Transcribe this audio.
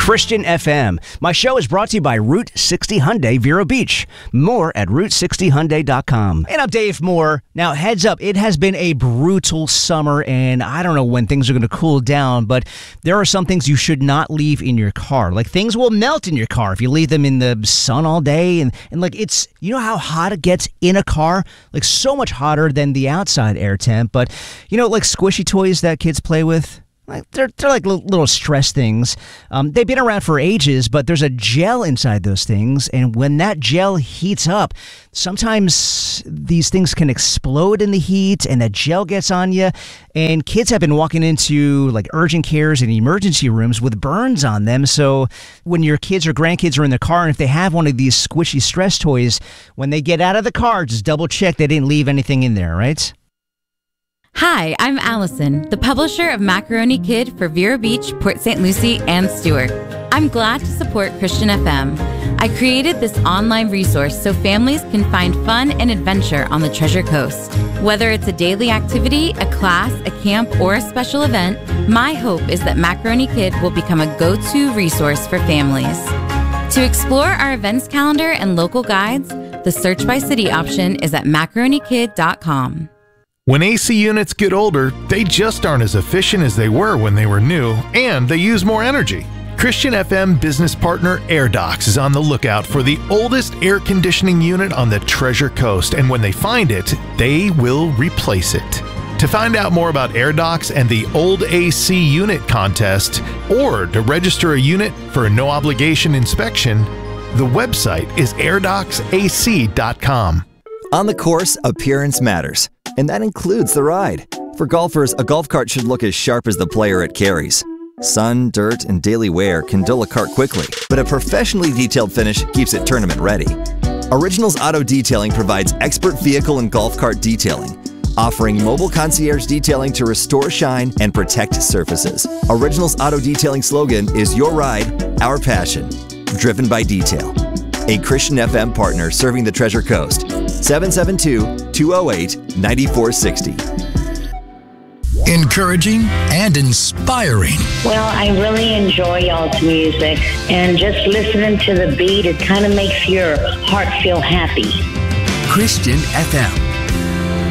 Christian FM. My show is brought to you by Route 60 Hyundai Vero Beach. More at Route60Hyundai.com. And I'm Dave Moore. Now, heads up, it has been a brutal summer, and I don't know when things are going to cool down, but there are some things you should not leave in your car. Like, things will melt in your car if you leave them in the sun all day. And like, it's, you know how hot it gets in a car? Like, so much hotter than the outside air temp. But, you know, like squishy toys that kids play with? Like they're like little stress things. They've been around for ages, but there's a gel inside those things. And when that gel heats up, sometimes these things can explode in the heat and that gel gets on you. And kids have been walking into like urgent cares and emergency rooms with burns on them. So when your kids or grandkids are in the car and if they have one of these squishy stress toys, when they get out of the car, just double check they didn't leave anything in there, right? Hi, I'm Allison, the publisher of Macaroni Kid for Vero Beach, Port St. Lucie, and Stewart. I'm glad to support Christian FM. I created this online resource so families can find fun and adventure on the Treasure Coast. Whether it's a daily activity, a class, a camp, or a special event, my hope is that Macaroni Kid will become a go-to resource for families. To explore our events calendar and local guides, the search by city option is at macaronikid.com. When AC units get older, they just aren't as efficient as they were when they were new, and they use more energy. Christian FM business partner AirDocs is on the lookout for the oldest air conditioning unit on the Treasure Coast, and when they find it, they will replace it. To find out more about AirDocs and the Old AC Unit contest, or to register a unit for a no-obligation inspection, the website is airdocsac.com. On the course, appearance matters, and that includes the ride. For golfers, a golf cart should look as sharp as the player it carries. Sun, dirt, and daily wear can dull a cart quickly, but a professionally detailed finish keeps it tournament ready. Originals Auto Detailing provides expert vehicle and golf cart detailing, offering mobile concierge detailing to restore shine and protect surfaces. Originals Auto Detailing slogan is "Your ride, our passion," driven by detail. A Christian FM partner serving the Treasure Coast. 772-208-9460. Encouraging and inspiring. Well, I really enjoy y'all's music, and just listening to the beat, it kind of makes your heart feel happy. Christian FM.